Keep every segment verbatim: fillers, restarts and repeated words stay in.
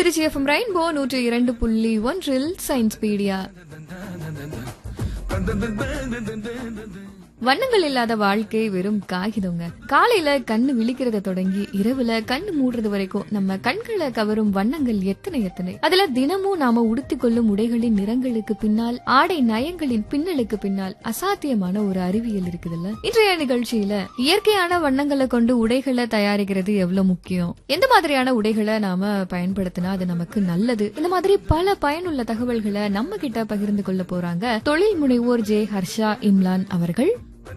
Trichy FM rainbow நூற்றி இரண்டு புள்ளி ஒன்றில் சயின்ஸ் பீடியா. வண்ணங்கள் இல்லாத வாழ்க்கை வெறும் காகிதங்க. காலையில கண்ணு விழிக்கிறத தொடங்கி இரவுல கண்ணு மூடுறது வரைக்கும் நம்ம கண்களை கவரும் வண்ணங்கள் எத்தனை எத்தனை. அதுல தினமும் நாம உடுத்திக் கொள்ளும் உடைகளின் நிறங்களுக்கு பின்னால், ஆடை நயங்களின் பின்னலுக்கு பின்னால் அசாத்தியமான ஒரு அறிவியல் இருக்குதுல்ல. இன்றைய நிகழ்ச்சியில இயற்கையான வண்ணங்களை கொண்டு உடைகளை தயாரிக்கிறது எவ்வளவு முக்கியம், எந்த மாதிரியான உடைகளை நாம பயன்படுத்தினா அது நமக்கு நல்லது, இந்த மாதிரி பல பயனுள்ள தகவல்களை நம்ம கிட்ட பகிர்ந்து கொள்ள போறாங்க தொழில் முனைவோர் ஜே ஹர்ஷா இம்லான் அவர்கள்.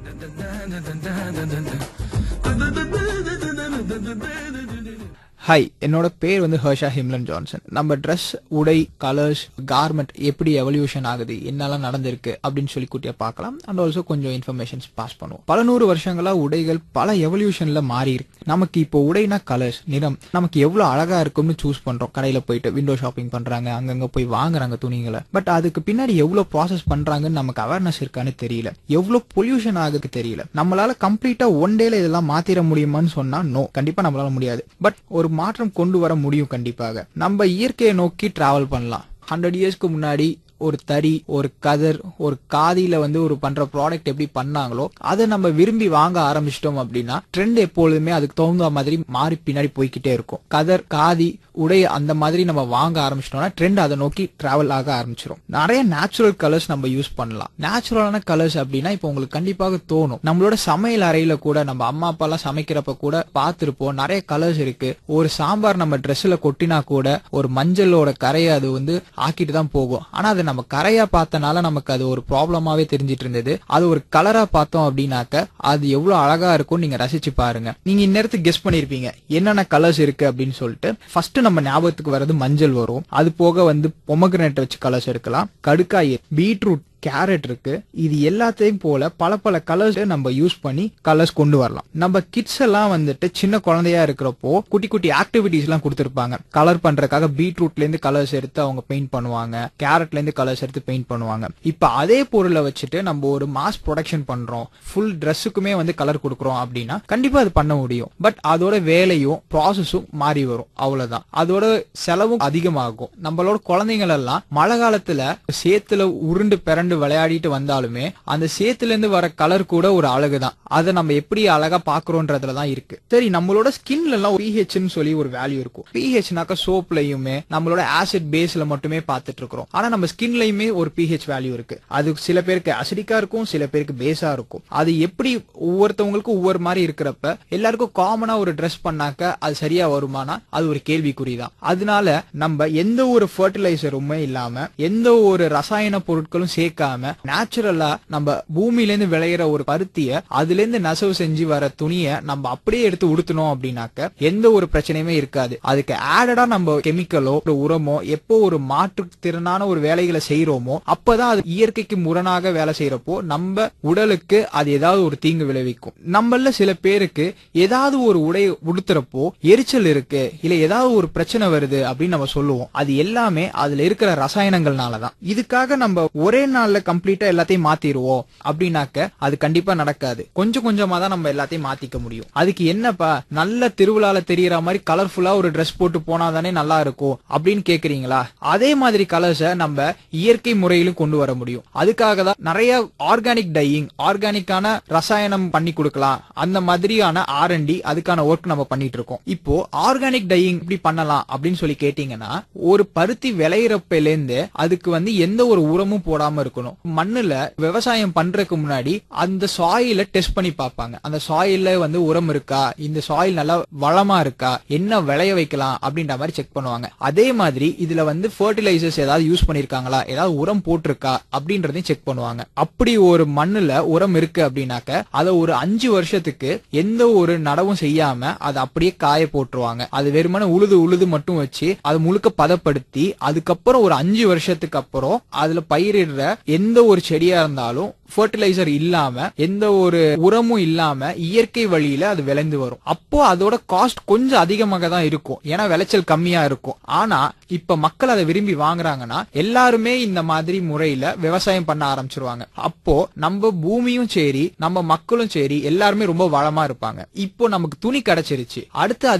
ஹாய், என்னோட பேர் வந்து ஹர்ஷா ஹிம்லன் ஜான்சன். நம்ம ட்ரெஸ், உடை, கலர்ஸ், கார்மெண்ட் எப்படி எவல்யூஷன் ஆகுது, என்னெல்லாம் நடந்திருக்கு அப்படின்னு சொல்லி கூட்டியா பார்க்கலாம். அண்ட் ஆல்சோ கொஞ்சம் இன்ஃபர்மேஷன்ஸ் பாஸ் பண்ணுவோம். பல நூறு வருஷங்களா உடைகள் பல எவல்யூஷன்ல மாறி இருக்கு. நமக்கு இப்போ உடைனா கலர்ஸ், நிறம் நமக்கு எவ்வளவு அழகா இருக்கும்னு சூஸ் பண்றோம். கடையில போயிட்டு விண்டோ ஷாப்பிங் பண்றாங்க, அங்கங்க போய் வாங்குறாங்க துணிகளை. பட் அதுக்கு பின்னாடி எவ்வளவு ப்ராசஸ் பண்றாங்கன்னு நமக்கு அவேர்னஸ் இருக்கான்னு தெரியல. எவ்வளவு பொல்யூஷன் ஆகுது தெரியல. நம்மளால கம்ப்ளீட்டா ஒன் டேல இதெல்லாம் மாத்திர முடியுமான்னு சொன்னா நோ, கண்டிப்பா நம்மளால முடியாது. பட் ஒரு மாற்றம் கொண்டு வர முடியும். கண்டிப்பாக நம்ம இயற்கையை நோக்கி டிராவல் பண்ணலாம். ஹண்ட்ரட் இயர்ஸ்க்கு முன்னாடி ஒரு தறி, ஒரு கதர், ஒரு காதியில வந்து ஒரு பண்ற ப்ராடக்ட் எப்படி பண்ணாங்களோ அதை நம்ம விரும்பி வாங்க ஆரம்பிச்சிட்டோம் அப்படின்னா ட்ரெண்ட் எப்பொழுதுமே அதுக்கு தகுந்த மாதிரி மாறி பின்னாடி போய்கிட்டே இருக்கும். கதர், காதி, உடை அந்த மாதிரி நம்ம வாங்க ஆரம்பிச்சிட்டோம்னா ட்ரெண்ட் அதை நோக்கி டிராவல் ஆக ஆரம்பிச்சிடும். நிறைய நேச்சுரல் கலர்ஸ் நம்ம யூஸ் பண்ணலாம். நேச்சுரலான கலர்ஸ் அப்படின்னா இப்போ உங்களுக்கு கண்டிப்பாக தோணும், நம்மளோட சமையல் அறையில கூட நம்ம அம்மா அப்பா எல்லாம் சமைக்கிறப்ப கூட பார்த்திருப்போம், நிறைய கலர்ஸ் இருக்கு. ஒரு சாம்பார் நம்ம ட்ரெஸ்ல கொட்டினா கூட ஒரு மஞ்சளோட கரையை அது வந்து ஆக்கிட்டு தான் போகும். ஆனா அது நம்ம கரையா பார்த்தனால நமக்கு அது ஒரு ப்ராப்ளமாவே தெரிஞ்சிட்டு இருந்தது. அது ஒரு கலரா பார்த்தோம் அப்படின்னாக்க அது எவ்வளவு அழகா இருக்கும் நீங்க ரசிச்சு பாருங்க. நீங்க இந்நேரத்துக்கு கெஸ் பண்ணிருப்பீங்க என்னென்ன கலர்ஸ் இருக்கு அப்படின்னு சொல்லிட்டு. ஃபர்ஸ்ட் நம்ம ஞாபகத்துக்கு வர்றது மஞ்சள் வரும். அது போக வந்து பொமக்ரனேட் வச்சு கலர்ஸ் எடுக்கலாம், கடுக்காய், பீட்ரூட், கேரட் இருக்கு. இது எல்லாத்தையும் போல பல பல கலர்ஸ் நம்ம யூஸ் பண்ணி கலர்ஸ் கொண்டு வரலாம். நம்ம கிட்ஸ் எல்லாம் வந்துட்டு சின்ன குழந்தையா இருக்கிறப்போ குட்டி குட்டி ஆக்டிவிட்டிஸ் எல்லாம் கொடுத்திருப்பாங்க. கலர் பண்றதுக்காக பீட்ரூட்ல இருந்து கலர்ஸ் எடுத்து அவங்க பெயிண்ட் பண்ணுவாங்க, கேரட்ல இருந்து கலர்ஸ் எடுத்து பெயிண்ட் பண்ணுவாங்க. இப்ப அதே பொருளை வச்சுட்டு நம்ம ஒரு மாஸ் ப்ரொடக்ஷன் பண்றோம், ஃபுல் ட்ரெஸ்ஸுக்குமே வந்து கலர் கொடுக்கறோம் அப்படின்னா கண்டிப்பா அது பண்ண முடியும். பட் அதோட வேலையும் ப்ராசஸும் மாறி வரும், அவ்வளவுதான். அதோட செலவும் அதிகமாகும். நம்மளோட குழந்தைகள் எல்லாம் மழை காலத்துல சேத்துல உருண்டு பிறண்டு விளையாடிட்டு வந்தாலுமே அந்த சேத்துல இருந்து வர கலர் கூட ஒரு அழகுதான். அதை நம்ம எப்படி அழகா பாக்குறோம்ன்றதுலதான் இருக்கு. சரி, நம்மளோட ஸ்கின்ல எல்லாம் பிஹெச் சொல்லி ஒரு வேல்யூ இருக்கும். பிஹெச்னாக்க சோப்லயுமே நம்மளோட ஆசிட் பேஸ்ல மட்டுமே பார்த்துட்டு இருக்கிறோம். ஆனா நம்ம ஸ்கின்லயுமே ஒரு பிஹெச் வேல்யூ இருக்கு. அது சில பேருக்கு அசிடிக்கா இருக்கும், சில பேருக்கு பேஸா இருக்கும். அது எப்படி ஒவ்வொருத்தவங்களுக்கும் ஒவ்வொரு மாதிரி இருக்கிறப்ப எல்லாருக்கும் காமனா ஒரு ட்ரெஸ் பண்ணாக்க அது சரியா வருமானா அது ஒரு கேள்விக்குறிதான். அதனால நம்ம எந்த ஒரு ஃபர்டிலைசருமே இல்லாம எந்த ஒரு ரசாயன பொருட்களும் சேர்க்க நேச்சுரலா நம்ம பூமியில இருந்து விளையிற ஒரு பருத்திய அதுல இருந்து நெசவு செஞ்சு வர துணியை நம்ம அப்படியே எடுத்து உடுத்தணும் அப்படின்னாக்க எந்த ஒரு பிரச்சனையுமே இருக்காது. அதுக்கு ஆடடா நம்ம கெமிக்கலோ ஒரு உரமோ எப்போ ஒரு மாற்று திறனான ஒரு வேலைகளை செய்யறோமோ அப்பதான் அது இயற்கைக்கு முரணாக வேலை செய்யறப்போ நம்ம உடலுக்கு அது ஏதாவது ஒரு தீங்கு விளைவிக்கும். நம்மள சில பேருக்கு ஏதாவது ஒரு உடை உடுத்துறப்போ எரிச்சல் இருக்கு, இல்ல ஏதாவது ஒரு பிரச்சனை வருது அப்படின்னு நம்ம சொல்லுவோம். அது எல்லாமே அதுல இருக்கிற ரசாயனங்கள்னாலதான். இதுக்காக நம்ம ஒரே நாள்ல கம்ப்ளீட்டா எல்லாத்தையும் மாத்திடுவோம் அப்படின்னாக்க அது கண்டிப்பா நடக்காது. கொஞ்சம் கொஞ்சமா தான் நம்ம எல்லாத்தையும் மாத்திக்க முடியும். அதுக்கு என்னப்பா நல்ல திருவிழால தெரியற மாதிரி கலர்ஃபுல்லா ஒரு ட்ரெஸ் போட்டு போனா தானே நல்லா இருக்கும் அப்படின்னு கேக்குறீங்களா? அதே மாதிரி கலர்ஸ நம்ம இயற்கை முறையிலும் கொண்டு வர முடியும். அதுக்காக தான் நிறைய ஆர்கானிக் டையிங், ஆர்கானிக்கான ரசாயனம் பண்ணி கொடுக்கலாம். அந்த மாதிரியான ஆர் அண்ட் டி அதுக்கான ஒர்க் நம்ம பண்ணிட்டு இருக்கோம். இப்போ ஆர்கானிக் டையிங் எப்படி பண்ணலாம் அப்படின்னு சொல்லி கேட்டீங்கன்னா, ஒரு பருத்தி விளையிறப்பில இருந்து அதுக்கு வந்து எந்த ஒரு உரமும் போடாம இருக்கணும். மண்ணுல விவசாயம் பண்றதுக்கு முன்னாடி அந்த சாயில டெஸ்ட் பண்ணி பார்ப்பாங்க. அந்த சாயில வந்து உரம் இருக்கா, இந்த சாயில் நல்லா வளமா இருக்கா, என்ன விளைய வைக்கலாம் அப்படின்ற மாதிரி செக் பண்ணுவாங்க. அதே மாதிரி இதுல வந்து ஃபர்டிலைசர்ஸ் ஏதாவது யூஸ் பண்ணிருக்காங்களா, ஏதாவது உரம் போட்டிருக்கா அப்படின்றதையும் செக் பண்ணுவாங்க. அப்படி ஒரு மண்ணுல உரம் இருக்கு அப்படின்னாக்க அதை ஒரு அஞ்சு வருஷத்துக்கு எந்த ஒரு நடவும் செய்யாம அதை அப்படியே காய போட்டுருவாங்க. அது வெறுமனே உழுது உழுது மட்டும் வச்சு அதை முழுக்க பதப்படுத்தி அதுக்கப்புறம் ஒரு அஞ்சு வருஷத்துக்கு அப்புறம் அதுல பயிரிடுற எந்த ஒரு செடியா இருந்தாலும் ஃபர்டிலைசர் இல்லாம எந்த ஒரு உரமும் இல்லாம இயற்கை வழியில அது விளைந்து வரும். அப்போ அதோட காஸ்ட் கொஞ்சம் அதிகமாக தான் இருக்கும், ஏன்னா விளைச்சல் கம்மியா இருக்கும். ஆனா இப்ப மக்கள் அதை விரும்பி வாங்குறாங்கன்னா எல்லாருமே இந்த மாதிரி முறையில விவசாயம் பண்ண ஆரம்பிச்சிருவாங்க. அப்போ நம்ம பூமியும் சரி நம்ம மக்களும் சரி எல்லாருமே ரொம்ப வளமா இருப்பாங்க. இப்போ நமக்கு துணி கிடைச்சிருச்சு, அடுத்து